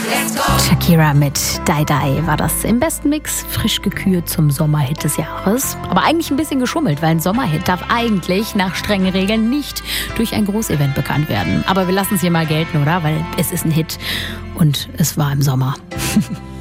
Shakira mit Die Die war das im besten Mix, frisch gekürt zum Sommerhit des Jahres. Aber eigentlich ein bisschen geschummelt, weil ein Sommerhit darf eigentlich nach strengen Regeln nicht durch ein Großevent bekannt werden. Aber wir lassen es hier mal gelten, oder? Weil es ist ein Hit und es war im Sommer.